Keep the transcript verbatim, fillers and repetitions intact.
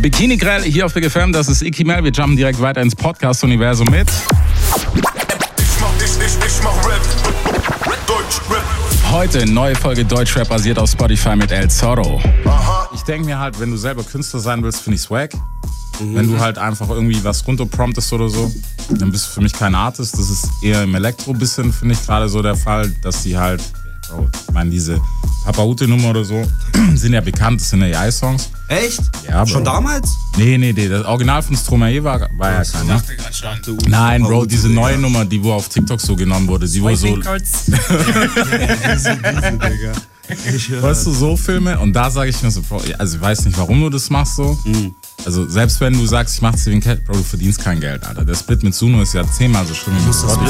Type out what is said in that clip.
Bikini Grell hier auf Big F M, das ist Icky Mel. Wir jumpen direkt weiter ins Podcast-Universum mit. Ich mach, ich, ich, ich mach Rap. Deutschrap. Heute eine neue Folge Deutschrap basiert auf Spotify mit El Zorro. Aha. Ich denke mir halt, wenn du selber Künstler sein willst, finde ich swag. Mhm. Wenn du halt einfach irgendwie was runterpromptest oder so, dann bist du für mich kein Artist. Das ist eher im Elektro bisschen, finde ich gerade so der Fall, dass die halt, Bro, ich meine diese Papa-Ute-Nummer oder so, sind ja bekannt, das sind ja A I-Songs. Echt? Ja, Bro. Schon damals? Nee, nee, nee, das Original von Stromae war, war ja kein, ne? Nein, Bro, diese neue Nummer, die wo auf TikTok so genommen wurde, die wo so... Weißt du, so Filme, und da sage ich mir so, Bro, also ich weiß nicht, warum du das machst so. Mhm. Also selbst wenn du sagst, ich mach's wegen Cat, Bro, du verdienst kein Geld, Alter. Der Split mit Suno ist ja zehnmal so schlimm wie mit Spotify.